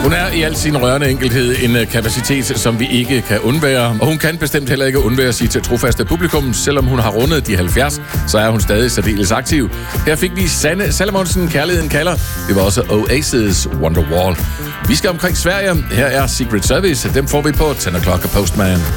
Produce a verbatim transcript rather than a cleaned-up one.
Hun er i al sin rørende enkelhed en kapacitet, som vi ikke kan undvære. Og hun kan bestemt heller ikke undvære sit trofaste publikum. Selvom hun har rundet de halvfjerds, så er hun stadig særdeles aktiv. Her fik vi Sanne Salomonsen, Kærligheden kalder. Det var også Oasis, Wonderwall. Vi skal omkring Sverige. Her er Secret Service. Dem får vi på ten o'clock Postman.